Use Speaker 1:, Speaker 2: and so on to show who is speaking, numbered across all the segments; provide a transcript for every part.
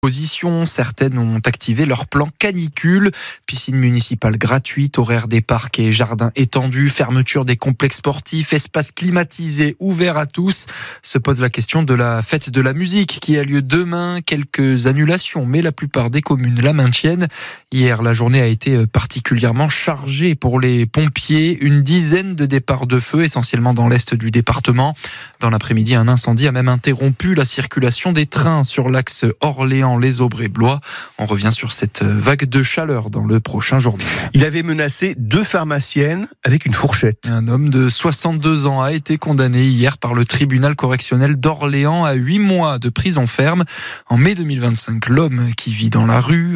Speaker 1: Certaines ont activé leur plan canicule, piscine municipale gratuite, horaires des parcs et jardins étendus, fermeture des complexes sportifs, espaces climatisés ouverts à tous. Se pose la question de la fête de la musique qui a lieu demain. Quelques annulations, mais la plupart des communes la maintiennent. Hier, la journée a été particulièrement chargée pour les pompiers. Une dizaine de départs de feu, essentiellement dans l'est du département. Dans l'après-midi, un incendie a même interrompu la circulation des trains sur l'axe Orléans, les Aubrais-Blois. On revient sur cette vague de chaleur dans le prochain journal.
Speaker 2: Il avait menacé 2 pharmaciennes avec une fourchette.
Speaker 1: Un homme de 62 ans a été condamné hier par le tribunal correctionnel d'Orléans à 8 mois de prison ferme. En mai 2025, l'homme qui vit dans la rue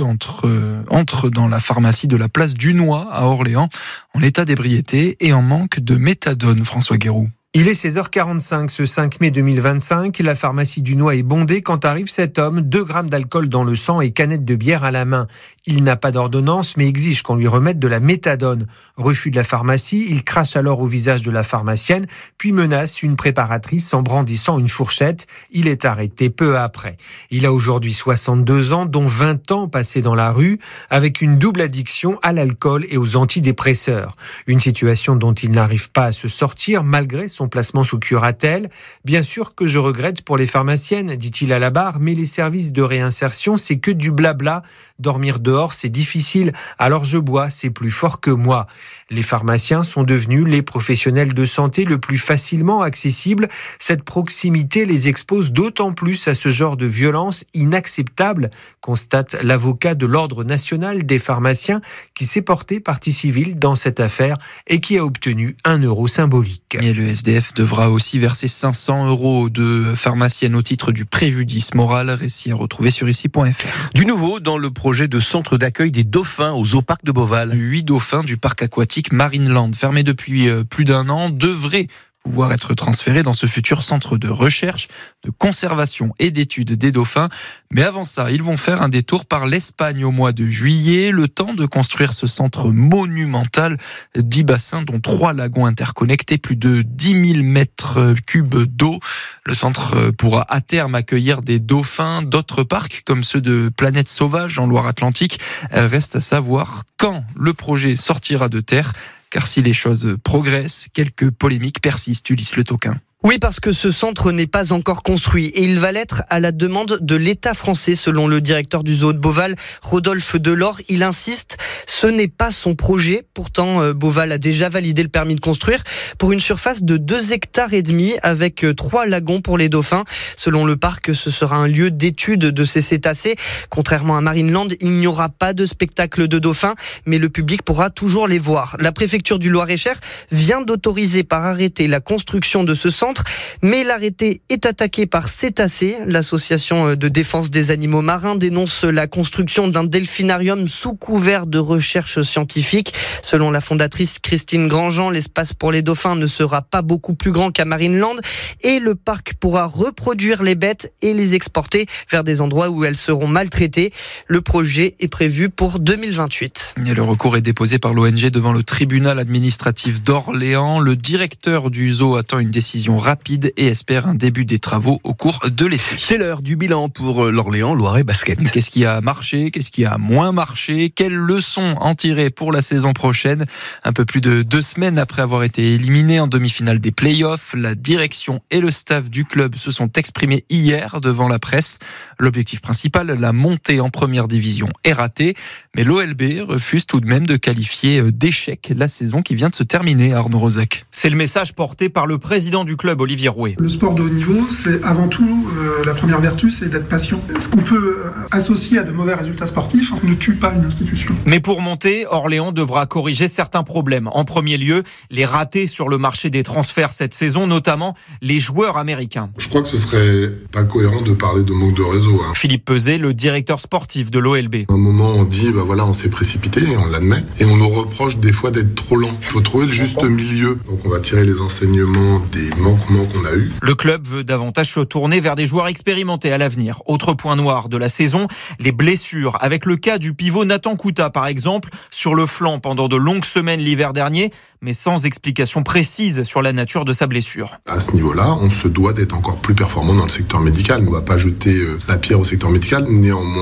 Speaker 1: entre dans la pharmacie de la place Dunois à Orléans en état d'ébriété et en manque de méthadone. François Guéroux.
Speaker 3: Il est 16h45 ce 5 mai 2025. La pharmacie Dunois est bondée quand arrive cet homme, 2 grammes d'alcool dans le sang et canette de bière à la main. Il n'a pas d'ordonnance mais exige qu'on lui remette de la méthadone. Refus de la pharmacie, il crache alors au visage de la pharmacienne, puis menace une préparatrice en brandissant une fourchette. Il est arrêté peu après. Il a aujourd'hui 62 ans, dont 20 ans passés dans la rue, avec une double addiction à l'alcool et aux antidépresseurs. Une situation dont il n'arrive pas à se sortir malgré son placement sous curatelle. Bien sûr que je regrette pour les pharmaciennes, dit-il à la barre, mais les services de réinsertion, c'est que du blabla. Dormir dehors, c'est difficile, alors je bois, c'est plus fort que moi. Les pharmaciens sont devenus les professionnels de santé le plus facilement accessibles. Cette proximité les expose d'autant plus à ce genre de violence inacceptable, constate l'avocat de l'Ordre national des pharmaciens qui s'est porté partie civile dans cette affaire et qui a obtenu 1 euro symbolique.
Speaker 1: Et le SDF devra aussi verser 500 € de pharmacienne au titre du préjudice moral. Récit à retrouver sur ici.fr.
Speaker 2: Du nouveau dans le projet de centre d'accueil des dauphins au zooparc de Beauval.
Speaker 1: 8 dauphins du parc aquatique Marineland, fermé depuis plus d'1 an, devraient pouvoir être transférés dans ce futur centre de recherche, de conservation et d'études des dauphins. Mais avant ça, ils vont faire un détour par l'Espagne au mois de juillet, le temps de construire ce centre monumental, 10 bassins dont 3 lagons interconnectés, plus de 10 000 mètres cubes d'eau. Le centre pourra à terme accueillir des dauphins d'autres parcs comme ceux de Planète Sauvage en Loire-Atlantique. Reste à savoir quand le projet sortira de terre. Car si les choses progressent, quelques polémiques persistent. Ulysse Le Toquin.
Speaker 4: Oui, parce que ce centre n'est pas encore construit et il va l'être à la demande de l'État français, selon le directeur du zoo de Beauval, Rodolphe Delors. Il insiste, ce n'est pas son projet. Pourtant, Beauval a déjà validé le permis de construire pour une surface de 2,5 hectares avec 3 lagons pour les dauphins. Selon le parc, ce sera un lieu d'étude de ces cétacés. Contrairement à Marineland, il n'y aura pas de spectacle de dauphins, mais le public pourra toujours les voir. La préfecture du Loir-et-Cher vient d'autoriser par arrêté la construction de ce centre. Mais l'arrêté est attaqué par Cétacés. L'association de défense des animaux marins dénonce la construction d'un delphinarium sous couvert de recherche scientifique. Selon la fondatrice Christine Grandjean, l'espace pour les dauphins ne sera pas beaucoup plus grand qu'à Marineland et le parc pourra reproduire les bêtes et les exporter vers des endroits où elles seront maltraitées. Le projet est prévu pour 2028.
Speaker 1: Et le recours est déposé par l'ONG devant le tribunal administratif d'Orléans. Le directeur du zoo attend une décision rapide et espère un début des travaux au cours de l'été.
Speaker 2: C'est l'heure du bilan pour l'Orléans Loiret Basket.
Speaker 1: Qu'est-ce qui a marché? Qu'est-ce qui a moins marché? Quelles leçons en tirer pour la saison prochaine? Un peu plus de 2 semaines après avoir été éliminé en demi-finale des playoffs, la direction et le staff du club se sont exprimés hier devant la presse. L'objectif principal, la montée en première division, est raté, mais l'OLB refuse tout de même de qualifier d'échec la saison qui vient de se terminer. Arnaud Rosac.
Speaker 5: C'est le message porté par le président du club, Olivier Rouet.
Speaker 6: Le sport de haut niveau, c'est avant tout, la première vertu, c'est d'être patient. Ce qu'on peut associer à de mauvais résultats sportifs ne tue pas une institution.
Speaker 5: Mais pour monter, Orléans devra corriger certains problèmes. En premier lieu, les ratés sur le marché des transferts cette saison, notamment les joueurs américains.
Speaker 7: Je crois que ce serait pas cohérent de parler de manque de réseau.
Speaker 5: Philippe Peuzet, le directeur sportif de l'OLB.
Speaker 7: À un moment, on dit, on s'est précipité, on l'admet, et on nous reproche des fois d'être trop lent. Il faut trouver le juste milieu. Donc on va tirer les enseignements des manquements qu'on a eus.
Speaker 5: Le club veut davantage se tourner vers des joueurs expérimentés à l'avenir. Autre point noir de la saison, les blessures. Avec le cas du pivot Nathan Kouta, par exemple, sur le flanc pendant de longues semaines l'hiver dernier, mais sans explication précise sur la nature de sa blessure.
Speaker 7: À ce niveau-là, on se doit d'être encore plus performant dans le secteur médical. On ne va pas jeter la pierre au secteur médical, néanmoins.